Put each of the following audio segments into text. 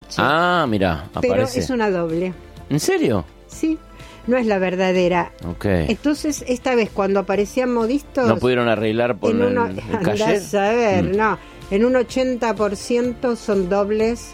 noche. Ah, mira, pero aparece. es una doble. ¿En serio? Sí, no es la verdadera. Ok. Entonces, esta vez cuando aparecían modistos... ¿No pudieron arreglar por el calle? Andás a ver, no. En un 80% son dobles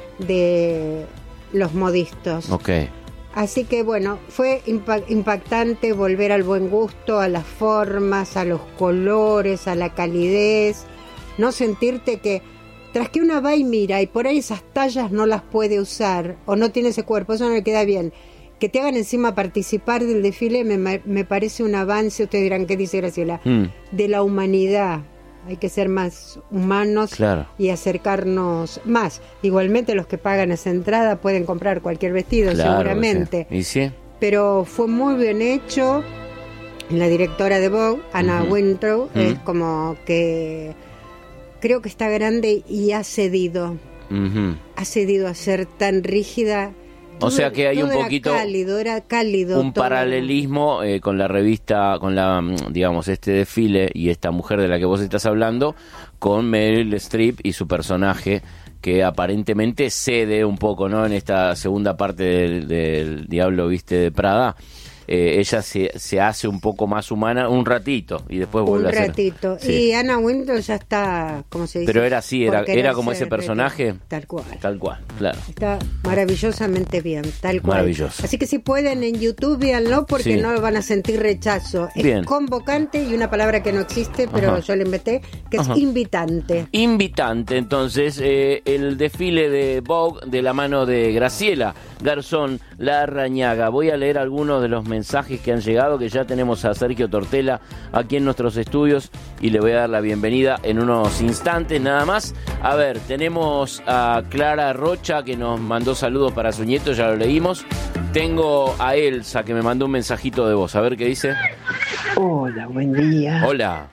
de los modistos. Ok. Así que bueno, fue impactante volver al buen gusto, a las formas, a los colores, a la calidez. No sentirte que... Tras que una va y mira y por ahí esas tallas no las puede usar o no tiene ese cuerpo, eso no le queda bien. Que te hagan encima participar del desfile me parece un avance, ustedes dirán, ¿qué dice Graciela? De la humanidad. Hay que ser más humanos, claro, y acercarnos más. Igualmente los que pagan esa entrada pueden comprar cualquier vestido, claro, seguramente. Sí. ¿Y sí? Pero fue muy bien hecho. La directora de Vogue, Anna Wintour, es como que... Creo que está grande y ha cedido. Ha cedido a ser tan rígida. O sea que hay un poquito... Era cálido. Un paralelismo con la revista, con la, digamos, este desfile y esta mujer de la que vos estás hablando, con Meryl Streep y su personaje, que aparentemente cede un poco, ¿no? En esta segunda parte del Diablo Viste de Prada. Ella se hace un poco más humana un ratito y después vuelve a ser... Un ratito. Sí. Y Anna Wintour ya está, ¿cómo se dice? Pero era así, era como ese personaje. Tal cual. Tal cual, claro. Está maravillosamente bien, tal cual. Maravilloso. Así que si pueden en YouTube, véanlo porque no van a sentir rechazo. Bien. Es convocante y una palabra que no existe, pero yo la inventé, que es invitante. Invitante, entonces, el desfile de Vogue de la mano de Graciela Garzón Larrañaga. Voy a leer algunos de los mensajes que han llegado, que ya tenemos a Sergio Tortela aquí en nuestros estudios y le voy a dar la bienvenida en unos instantes nada más. A ver, tenemos a Clara Rocha que nos mandó saludos para su nieto, ya lo leímos. Tengo a Elsa que me mandó un mensajito de voz, a ver qué dice. Hola, buen día. Hola.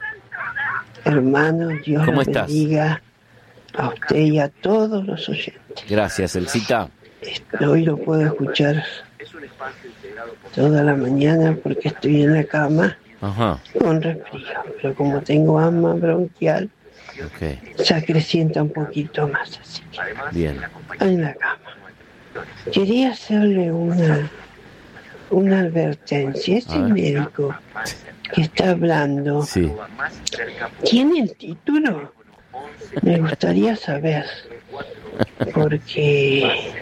Hermano, Dios ¿Cómo lo estás? bendiga a usted y a todos los oyentes. Gracias, Elsita. Hoy lo puedo escuchar toda la mañana porque estoy en la cama con resfrío, pero como tengo asma bronquial, se acrecienta un poquito más, así que bien, en la cama. Quería hacerle una advertencia. Ese médico que está hablando, ¿tiene el título? Me gustaría saber, porque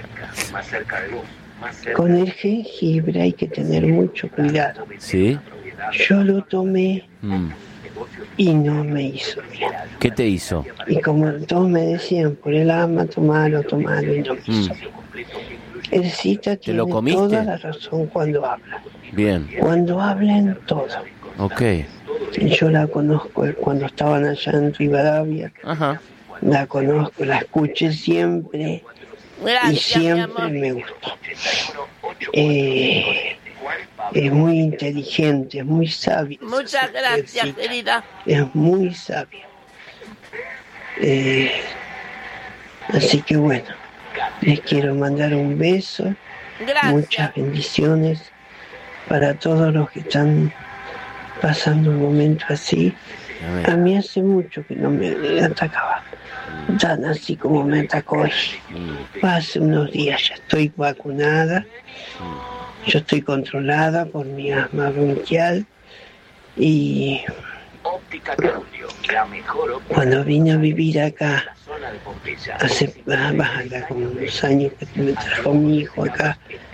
con el jengibre hay que tener mucho cuidado. ¿Sí? Yo lo tomé y no me hizo bien. ¿Qué te hizo? Y como todos me decían, por el asma, tomalo, y no me hizo bien. El cita tiene toda la razón cuando habla. Bien. Cuando habla en todo. Ok. Yo la conozco cuando estaban allá en Rivadavia. La conozco, la escuché siempre. Gracias, y siempre me gustó. Es muy inteligente, es muy sabia. Muchas gracias, querida. Es muy sabia. Así que bueno, les quiero mandar un beso. Gracias. Muchas bendiciones para todos los que están pasando un momento así. A mí hace mucho que no me atacaba tan así como me atacó hoy. Hace unos días ya estoy vacunada, yo estoy controlada por mi asma bronquial y cuando vine a vivir acá hace como unos años que me trajo mi hijo acá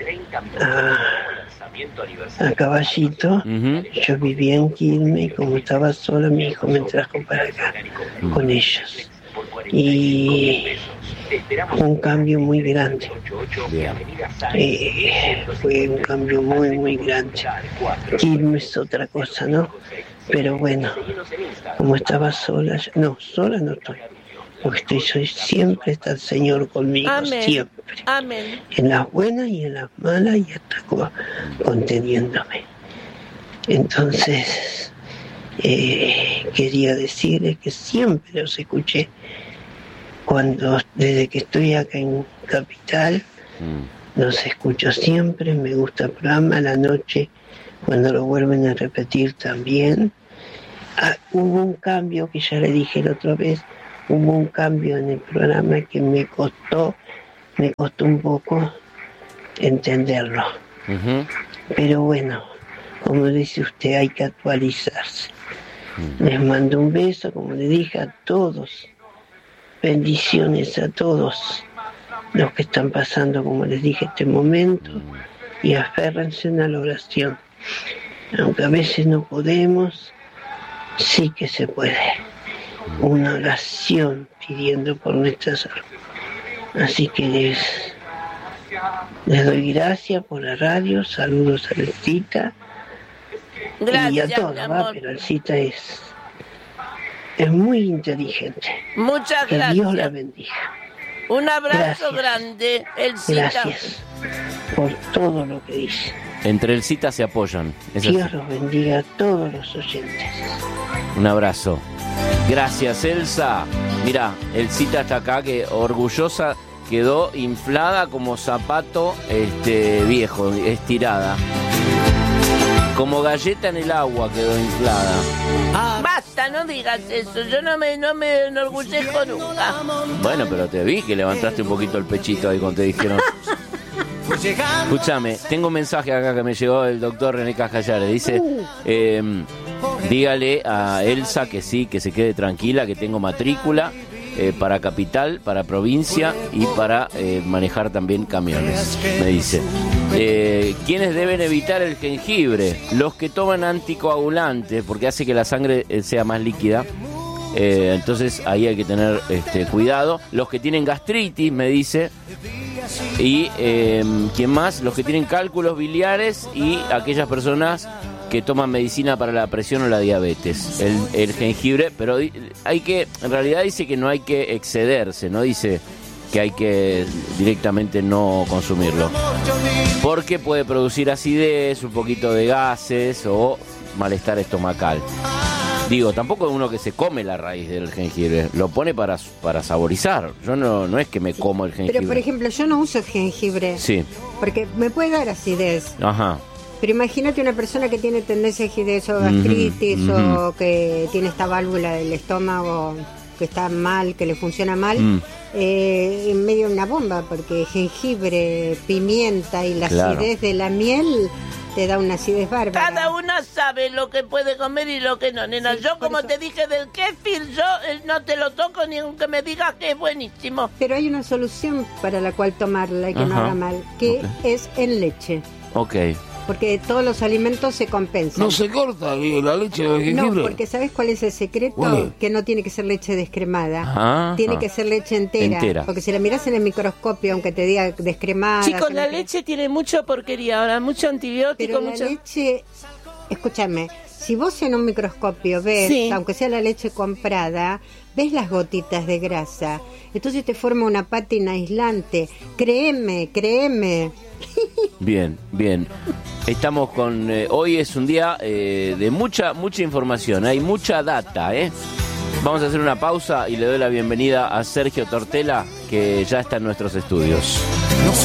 a Caballito, yo vivía en Quilmes y como estaba sola mi hijo me trajo para acá con ellos. Y un cambio muy grande. Fue un cambio muy, muy grande. Quilmes es otra cosa, ¿no? Pero bueno, como estaba sola, sola no estoy. Porque siempre está el Señor conmigo, siempre. Amén. En las buenas y en las malas, y está conteniéndome. Entonces, quería decirles que siempre los escuché. Desde que estoy acá en Capital, los escucho siempre, me gusta el programa, a la noche, cuando lo vuelven a repetir también. Hubo un cambio, que ya le dije la otra vez, hubo un cambio en el programa que me costó me costó un poco entenderlo. Ujú. Pero bueno, como dice usted, hay que actualizarse. Les mando un beso, como le dije, a todos. Bendiciones a todos los que están pasando, como les dije, este momento. Y aférrense a la oración. Aunque a veces no podemos, sí que se puede. Una oración pidiendo por nuestra salud. Así que les doy gracias por la radio, saludos a Elcita y a Gracias, todos, mi ¿va? amor. Pero Elcita es muy inteligente. Muchas Que Dios la gracias. bendiga. Un abrazo Gracias. grande, Elcita. Gracias por todo lo que dice. Entre el cita se apoyan. Es así. Dios los bendiga a todos los oyentes. Un abrazo. Gracias, Elsa. Mira, Elcita está acá, que orgullosa quedó inflada como zapato viejo, estirada. Como galleta en el agua quedó inflada. Basta, no digas eso. Yo no me enorgullezco nunca. Bueno, pero te vi que levantaste un poquito el pechito ahí cuando te dijeron. Escúchame, tengo un mensaje acá que me llegó del doctor René Cascallares. Dice, dígale a Elsa que sí, que se quede tranquila, que tengo matrícula para capital, para provincia y para manejar también camiones, me dice. ¿Quiénes deben evitar el jengibre? Los que toman anticoagulantes, porque hace que la sangre sea más líquida. Entonces ahí hay que tener cuidado. Los que tienen gastritis, me dice. Y ¿quién más? Los que tienen cálculos biliares y aquellas personas que toman medicina para la presión o la diabetes. El jengibre, pero hay que, en realidad dice que no hay que excederse, no dice que hay que directamente no consumirlo, porque puede producir acidez, un poquito de gases o malestar estomacal. Digo, tampoco es uno que se come la raíz del jengibre, lo pone para saborizar. Yo no es que me como el jengibre. Pero, por ejemplo, yo no uso jengibre. Sí. Porque me puede dar acidez. Ajá. Pero imagínate una persona que tiene tendencia a acidez o gastritis o que tiene esta válvula del estómago que está mal, que le funciona mal, en medio de una bomba, porque jengibre, pimienta y la Claro. acidez de la miel te da una acidez bárbara. Cada una sabe lo que puede comer y lo que no, nena. Sí, Yo, por como eso. te dije del kéfir, yo no te lo toco ni aunque me digas que es buenísimo. Pero hay una solución para la cual tomarla y que no Ajá. haga mal, que Ok. es en leche. Ok. Porque todos los alimentos se compensan. No se corta la leche del No, jengibre. porque ¿sabes cuál es el secreto? ¿Cuál? Que no tiene que ser leche descremada. Ajá. Tiene que ser leche entera. Porque si la miras en el microscopio, aunque te diga descremada... Chicos, que la no sé- leche tiene mucha porquería ahora, mucho antibiótico, Pero la mucho... leche... Escúchame, si vos en un microscopio ves, Sí. aunque sea la leche comprada, ves las gotitas de grasa. Entonces te forma una pátina aislante. Créeme. Bien, bien. Estamos con... hoy es un día de mucha información, hay mucha data, ¿eh? Vamos a hacer una pausa y le doy la bienvenida a Sergio Tortela, que ya está en nuestros estudios.